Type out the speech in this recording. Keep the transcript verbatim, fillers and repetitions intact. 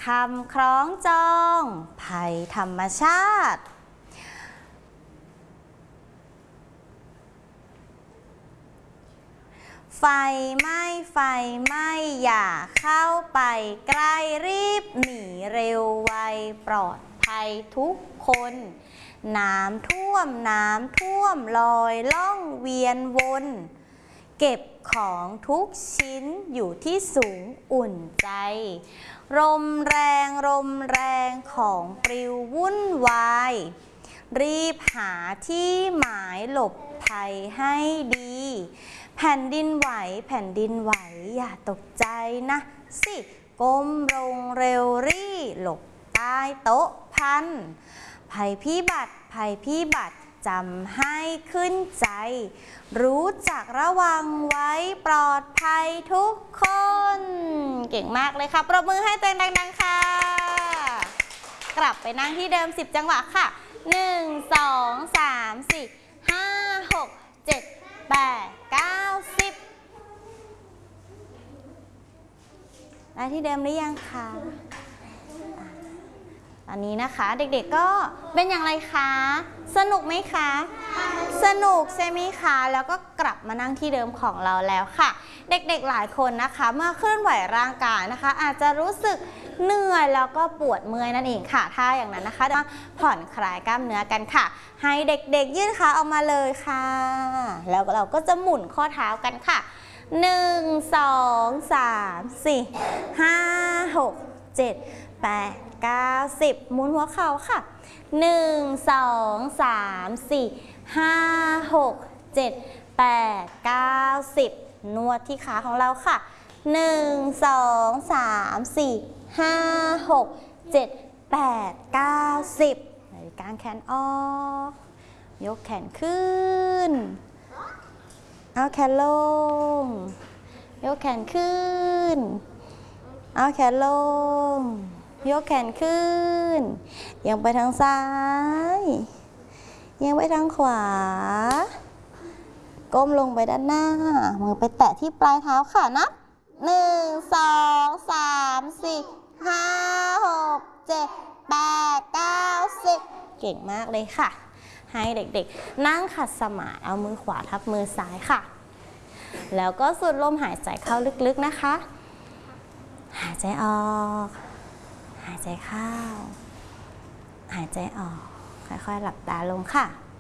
คำคล้องจองภัยธรรมชาติไฟไหม้ไฟไหม้อย่าเข้าไปใกล้รีบหนีเร็วไวปลอดภัยทุกคนน้ำท่วมน้ำท่วมลอยล่องเวียนวนเก็บของทุกชิ้นอยู่ที่สูงอุ่นใจลมแรงลมแรงของปลิววุ่นวายรีบหาที่หมายหลบภัยให้ดีแผ่นดินไหวแผ่นดินไหวอย่าตกใจนะสิก้มลงเร็วรีหลบใต้โต๊ะพันภัยพิบัติภัยพิบัติจำให้ขึ้นใจรู้จักระวังไว้ปลอดภัยทุกคนเก่งมากเลยค่ะปรบมือให้ตัวเองดังๆค่ะกลับไปนั่งที่เดิมสิบจังหวะค่ะหนึ่ง สอง สาม สี่ ห้า หก เจ็ด แปด เก้า สิบได้ที่เดิมหรือยังคะตอนนี้นะคะเด็กๆก็เป็นอย่างไรคะสนุกไหมคะสนุกใช่ไหมคะแล้วก็กลับมานั่งที่เดิมของเราแล้วค่ะเด็กๆหลายคนนะคะเมื่อเคลื่อนไหวร่างกายนะคะอาจจะรู้สึกเหนื่อยแล้วก็ปวดเมื่อยนั่นเองค่ะถ้าอย่างนั้นนะคะมาผ่อนคลายกล้ามเนื้อกันค่ะให้เด็กๆยืดขาออกมาเลยค่ะแล้วเราก็จะหมุนข้อเท้ากันค่ะหนึ่ง สอง สาม สี่ ห้า หก เจ็ด แปด เก้า สิบหมุนหัวเข่าค่ะหนึ่ง สอง สาม สี่ ห้า หก เจ็ด แปด เก้า สิบนวดที่ขาของเราค่ะหนึ่ง สอง สาม สี่ ห้า หก เจ็ด แปด เก้า สิบกางแขนออกยกแขนขึ้นเอาแขนลงยกแขนขึ้นเอาแขนลงยกแขนขึ้นยังไปทางซ้ายยังไปทางขวาก้มลงไปด้านหน้ามือไปแตะที่ปลายเท้าค่ะนับหนึ่ง สอง สาม สี่ ห้า หก เจ็ด แปด เก้า สิบเก่งมากเลยค่ะให้เด็กๆนั่งขัดสมาธิเอามือขวาทับมือซ้ายค่ะแล้วก็สูดลมหายใจเข้าลึกๆนะคะหายใจออกหายใจเข้าหายใจออกค่อยๆหลับตาลงค่ะ